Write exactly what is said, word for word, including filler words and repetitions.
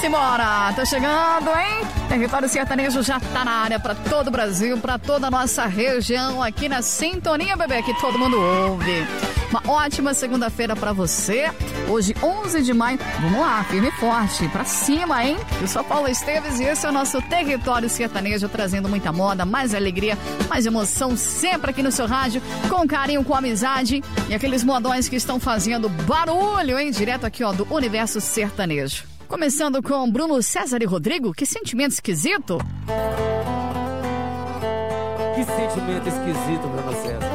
Simbora, tá chegando, hein? Território Sertanejo já tá na área pra todo o Brasil, pra toda a nossa região, aqui na Sintonia, bebê, que todo mundo ouve. Uma ótima segunda-feira pra você. Hoje, onze de maio. Vamos lá, firme e forte, pra cima, hein? Eu sou a Paula Esteves e esse é o nosso Território Sertanejo, trazendo muita moda, mais alegria, mais emoção, sempre aqui no seu rádio, com carinho, com amizade e aqueles modões que estão fazendo barulho, hein? Direto aqui, ó, do Universo Sertanejo. Começando com Bruno César e Rodrigo, que sentimento esquisito. Que sentimento esquisito, Bruno César.